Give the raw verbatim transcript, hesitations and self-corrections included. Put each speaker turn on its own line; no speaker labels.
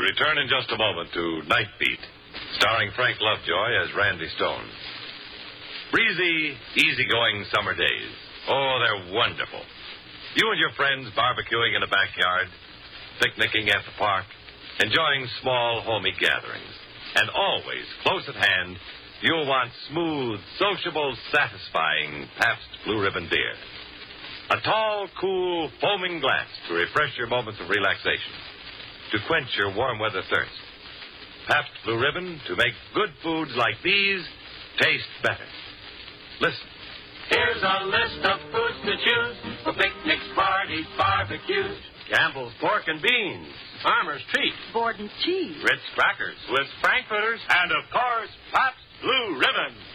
return in just a moment to Night Beat, starring Frank Lovejoy as Randy Stone. Breezy, easygoing summer days. Oh, they're wonderful. You and your friends barbecuing in the backyard, picnicking at the park, enjoying small, homey gatherings. And always, close at hand, you'll want smooth, sociable, satisfying Pabst Blue Ribbon beer. A tall, cool, foaming glass to refresh your moments of relaxation, to quench your warm weather thirst. Pabst Blue Ribbon to make good foods like these taste better. Listen.
Here's a list of foods to choose for picnics, parties, barbecues.
Campbell's Pork and Beans, Farmer's Treat,
Borden's Cheese,
Ritz Crackers,
Swiss Frankfurters,
and, of course, Pabst Blue Ribbon.